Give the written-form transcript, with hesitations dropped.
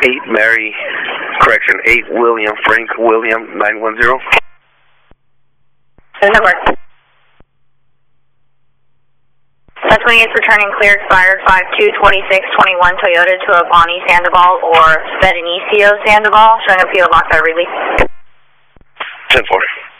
8 Mary, correction, 8 William, Frank William, 910. Number. 28 is returning clear, expired 5/2/26/21 Toyota to a Bonnie Sandoval or Benicio Sandoval, showing a PO box at release. 10-4.